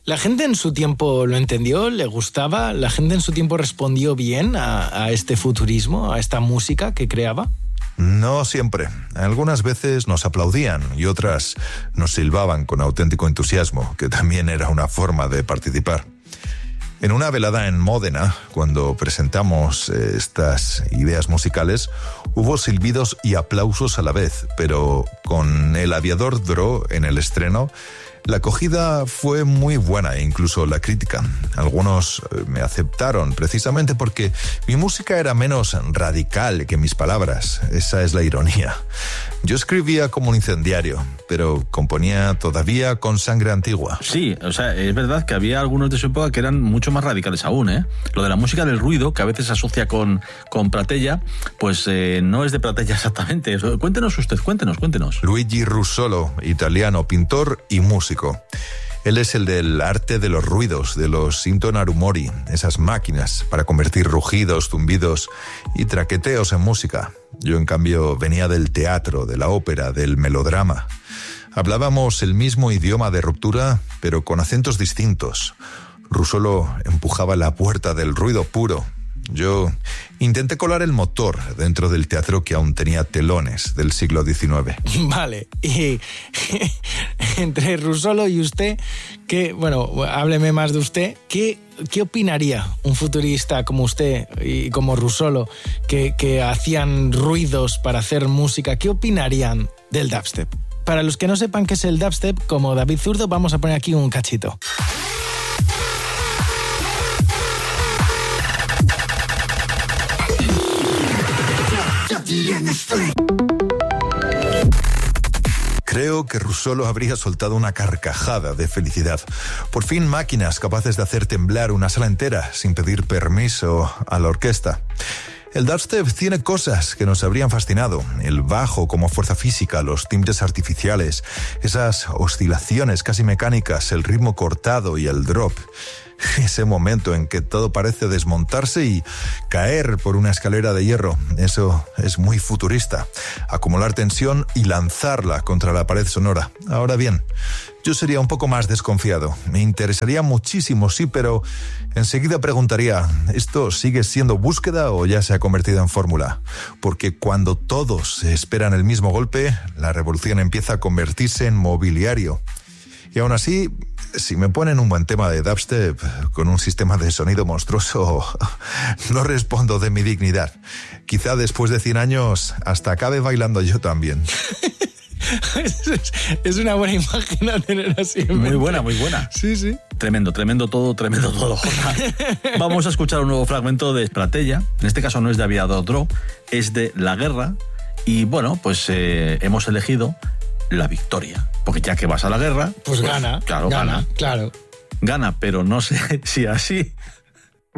¿La gente en su tiempo lo entendió? ¿Le gustaba? ¿La gente en su tiempo respondió bien a este futurismo, a esta música que creaba? No siempre. Algunas veces nos aplaudían y otras nos silbaban con auténtico entusiasmo, que también era una forma de participar. En una velada en Módena, cuando presentamos estas ideas musicales, hubo silbidos y aplausos a la vez, pero con El aviador Dro en el estreno, la acogida fue muy buena, incluso la crítica. Algunos me aceptaron precisamente porque mi música era menos radical que mis palabras. Esa es la ironía. Yo escribía como un incendiario, pero componía todavía con sangre antigua. Sí, o sea, es verdad que había algunos de su época que eran mucho más radicales aún, ¿eh? Lo de la música del ruido, que a veces se asocia con Pratella, pues no es de Pratella exactamente. Cuéntenos usted, cuéntenos. Luigi Russolo, italiano, pintor y músico. Él es el del arte de los ruidos, de los sintonarumori, esas máquinas para convertir rugidos, zumbidos y traqueteos en música. Yo, en cambio, venía del teatro, de la ópera, del melodrama. Hablábamos el mismo idioma de ruptura, pero con acentos distintos. Russolo empujaba la puerta del ruido puro. Yo intenté colar el motor dentro del teatro que aún tenía telones del siglo XIX. Vale, y entre Russolo y usted, hábleme más de usted, ¿qué opinaría un futurista como usted y como Russolo, que hacían ruidos para hacer música? ¿Qué opinarían del dubstep? Para los que no sepan qué es el dubstep, como David Zurdo, vamos a poner aquí un cachito. Creo que Russolo habría soltado una carcajada de felicidad. Por fin máquinas capaces de hacer temblar una sala entera sin pedir permiso a la orquesta. El dubstep tiene cosas que nos habrían fascinado. El bajo como fuerza física, los timbres artificiales, esas oscilaciones casi mecánicas, el ritmo cortado y el drop. Ese momento en que todo parece desmontarse y caer por una escalera de hierro. Eso es muy futurista. Acumular tensión y lanzarla contra la pared sonora. Ahora bien, yo sería un poco más desconfiado. Me interesaría muchísimo, sí, pero enseguida preguntaría, ¿esto sigue siendo búsqueda o ya se ha convertido en fórmula? Porque cuando todos esperan el mismo golpe, la revolución empieza a convertirse en mobiliario. Y aún así, si me ponen un buen tema de dubstep con un sistema de sonido monstruoso, no respondo de mi dignidad. Quizá después de 100 años hasta acabe bailando yo también. Es una buena imagen a tener así. Muy buena. Sí. Tremendo todo, Jota. Vamos a escuchar un nuevo fragmento de Pratella. En este caso no es de Aviador Dro, es de La Guerra. Y bueno, pues hemos elegido la victoria. Porque ya que vas a la guerra... Pues gana. Claro, gana. Claro. Gana, pero no sé si así